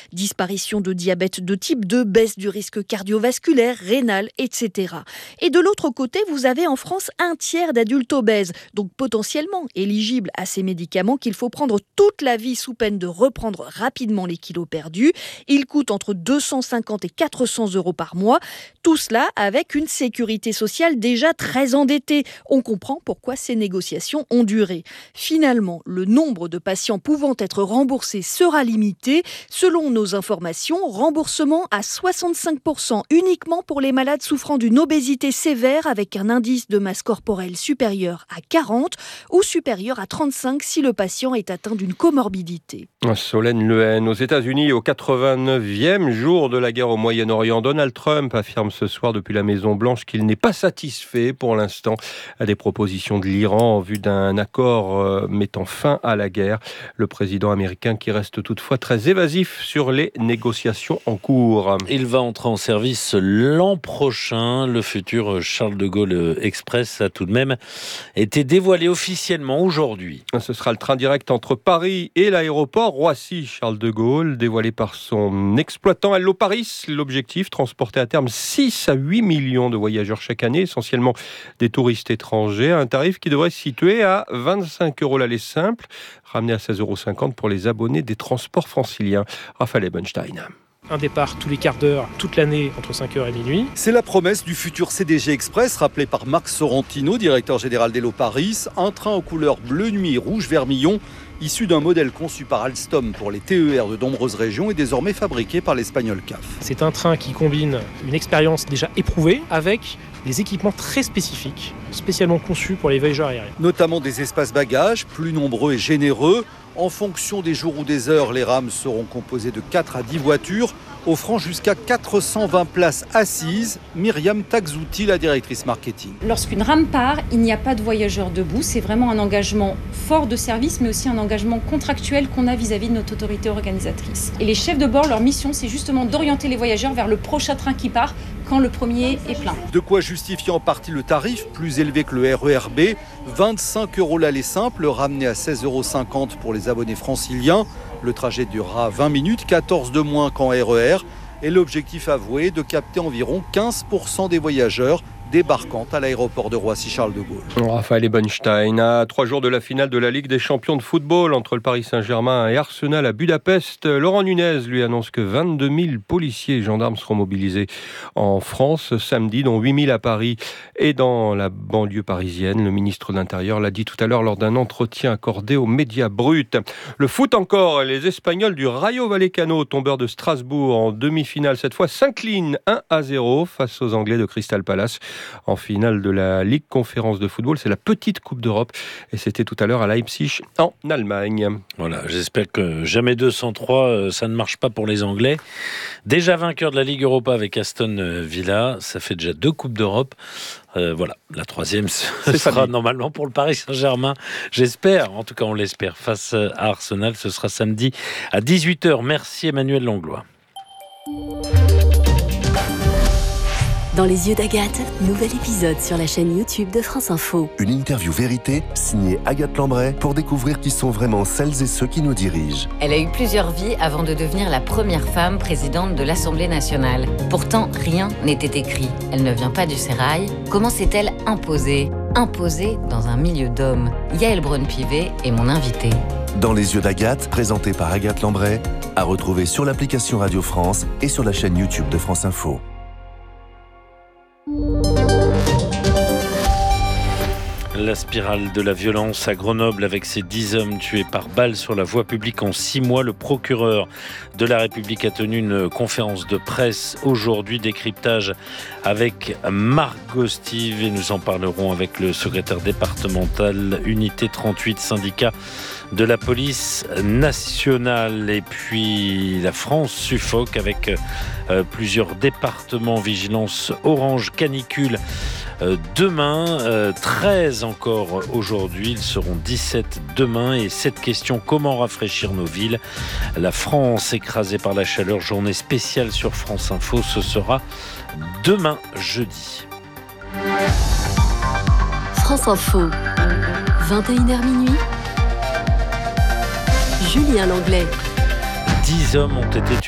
Disparition de diabète de type 2, baisse du risque cardiovasculaire, rénal, etc. Et de l'autre côté, vous avez en France un tiers d'adultes obèses, donc potentiellement éligibles à ces médicaments qu'il faut prendre toute la vie sous peine de reprendre rapidement les kilos perdus. Ils coûtent entre 250 et 400 euros par mois. Tout cela avec une sécurité sociale déjà très endettée. On comprend pourquoi ces négociations ont duré. Finalement, le nombre de patients pouvant être remboursés sera limité. Selon nos informations, remboursement à 65% uniquement pour les malades souffrant d'une obésité sévère avec un indice de masse corporelle supérieur à 40 ou supérieur à 35 si le patient est atteint d'une comorbidité. Solène Lehen, aux États-Unis, au 89e jour de la guerre au Moyen-Orient, Donald Trump affirme ce soir depuis la Maison-Blanche qu'il n'est pas satisfait pour l'instant à des propositions de l'Iran en vue d'un accord mettant fin à la guerre. Le président américain qui reste toutefois très évasif sur les négociations en cours. Il va entrer en service l'an prochain. Le futur Charles de Gaulle Express a tout de même été dévoilé officiellement aujourd'hui. Ce sera le train direct entre Paris et l'aéroport Roissy-Charles de Gaulle, dévoilé par son exploitant Hello Paris. L'objectif, transporter à terme 6 à 8 millions de voyageurs chaque année, essentiellement des touristes étrangers, à un tarif qui devrait se situer à 25 € l'aller simple, ramené à 16,50 € pour les abonnés des transports franciliens. Raphaël Ebenstein. Un départ tous les quarts d'heure, toute l'année, entre 5h et minuit. C'est la promesse du futur CDG Express, rappelé par Marc Sorrentino, directeur général d'Hello Paris. Un train aux couleurs bleu nuit, rouge, vermillon, issu d'un modèle conçu par Alstom pour les TER de nombreuses régions et désormais fabriqué par l'espagnol CAF. C'est un train qui combine une expérience déjà éprouvée avec des équipements très spécifiques, spécialement conçus pour les voyageurs aériens. Notamment des espaces bagages, plus nombreux et généreux. En fonction des jours ou des heures, les rames seront composées de 4 à 10 voitures, offrant jusqu'à 420 places assises. Myriam Taxouti, la directrice marketing. Lorsqu'une rame part, il n'y a pas de voyageurs debout. C'est vraiment un engagement fort de service, mais aussi un engagement contractuel qu'on a vis-à-vis de notre autorité organisatrice. Et les chefs de bord, leur mission, c'est justement d'orienter les voyageurs vers le prochain train qui part quand le premier est plein. De quoi justifier en partie le tarif, plus élevé que le RER B, 25 € l'aller simple, ramené à 16,50 € pour les abonnés franciliens. Le trajet durera 20 minutes, 14 de moins qu'en RER. Et l'objectif avoué, de capter environ 15% des voyageurs débarquant à l'aéroport de Roissy-Charles de Gaulle. Raphaël Ebenstein, à 3 jours de la finale de la Ligue des champions de football entre le Paris Saint-Germain et Arsenal à Budapest, Laurent Nunez lui annonce que 22 000 policiers et gendarmes seront mobilisés en France samedi, dont 8 000 à Paris et dans la banlieue parisienne. Le ministre de l'Intérieur l'a dit tout à l'heure lors d'un entretien accordé aux médias bruts. Le foot encore, les Espagnols du Rayo Vallecano, tombeurs de Strasbourg en demi-finale cette fois, s'inclinent 1-0 face aux Anglais de Crystal Palace. En finale de la Ligue Conférence de football, c'est la petite Coupe d'Europe et c'était tout à l'heure à Leipzig en Allemagne. Voilà, j'espère que jamais 203, ça ne marche pas pour les Anglais. Déjà vainqueur de la Ligue Europa avec Aston Villa, ça fait déjà 2 Coupes d'Europe. Voilà, la troisième sera normalement pour le Paris Saint-Germain, j'espère, en tout cas on l'espère, face à Arsenal, ce sera samedi à 18h. Merci Emmanuel Langlois. Dans les yeux d'Agathe, nouvel épisode sur la chaîne YouTube de France Info. Une interview vérité signée Agathe Lambray pour découvrir qui sont vraiment celles et ceux qui nous dirigent. Elle a eu plusieurs vies avant de devenir la première femme présidente de l'Assemblée nationale. Pourtant, rien n'était écrit. Elle ne vient pas du sérail. Comment s'est-elle imposée dans un milieu d'hommes? Yaël Braun-Pivet est mon invitée. Dans les yeux d'Agathe, présenté par Agathe Lambray, à retrouver sur l'application Radio France et sur la chaîne YouTube de France Info. La spirale de la violence à Grenoble avec ces 10 hommes tués par balle sur la voie publique en 6 mois. Le procureur de la République a tenu une conférence de presse aujourd'hui. Décryptage avec Margot Stive et nous en parlerons avec le secrétaire départemental unité 38 syndicat de la police nationale. Et puis la France suffoque avec plusieurs départements vigilance orange canicule demain, 13 encore aujourd'hui, ils seront 17 demain. Et cette question, comment rafraîchir nos villes? La France écrasée par la chaleur, journée spéciale sur France Info, ce sera demain jeudi. France Info, 21h minuit. Julien Langlais. 10 hommes ont été tués.